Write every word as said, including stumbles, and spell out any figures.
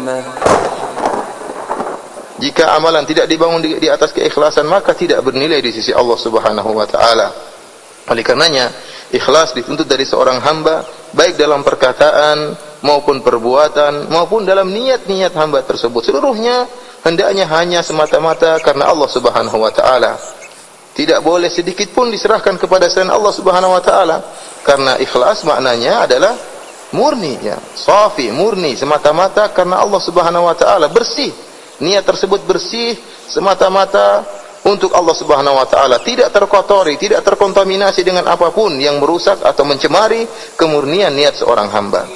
Jika amalan tidak dibangun di, di atas keikhlasan, maka tidak bernilai di sisi Allah Subhanahu wa taala. Oleh karenanya, ikhlas dituntut dari seorang hamba baik dalam perkataan maupun perbuatan maupun dalam niat-niat hamba tersebut. Seluruhnya hendaknya hanya semata-mata karena Allah Subhanahu wa taala. Tidak boleh sedikit pun diserahkan kepada selain Allah Subhanahu wa taala, karena ikhlas maknanya adalah murni, ya, safi, murni, semata-mata karena Allah Subhanahu wa taala, bersih. Niat tersebut bersih semata-mata untuk Allah Subhanahu wa taala, tidak terkotori, tidak terkontaminasi dengan apapun yang merusak atau mencemari kemurnian niat seorang hamba.